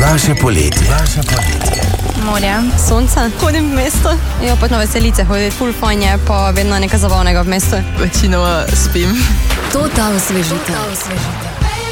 Vaše poletje. Morje, sonce, hodim v mesto. Jo, pot na veselice hoditi, ful fajn je, pa vedno nekaj zabavnega v mestu. Večinoma spim. To ta osvežitev.